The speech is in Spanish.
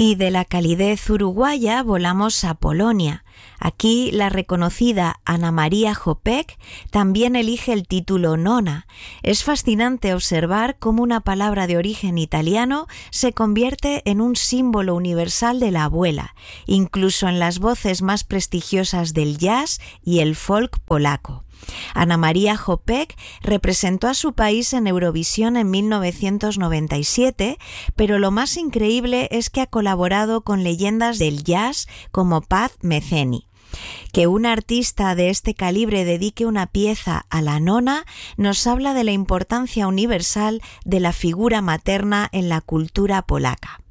Y de la calidez uruguaya volamos a Polonia. Aquí la reconocida Anna Maria Chopek también elige el título Nona. Es fascinante observar cómo una palabra de origen italiano se convierte en un símbolo universal de la abuela, incluso en las voces más prestigiosas del jazz y el folk polaco. Anna Maria Chopek representó a su país en Eurovisión en 1997, pero lo más increíble es que ha colaborado con leyendas del jazz como Pat Metheny. Que un artista de este calibre dedique una pieza a la nona nos habla de la importancia universal de la figura materna en la cultura polaca.